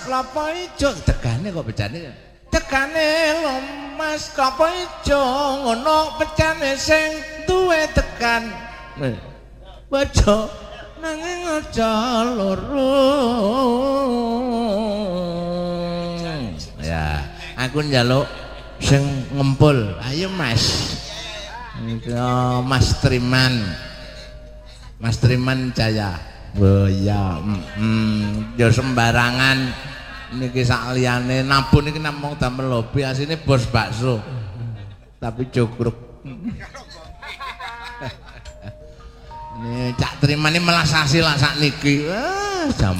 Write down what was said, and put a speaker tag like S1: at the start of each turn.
S1: klapa ijo tegane kok becane tegane lho mas klapa ijo ngono pecane sing duwe tekan bojo nanging aja loro ya aku njaluk sing ngempul ayo mas Mas Triman Jaya oh ya yo sembarangan niki sak liyane nabun iki namung damel hobi asine bos bakso tapi cukruk ini Cak Triman ini melasasi lah sak niki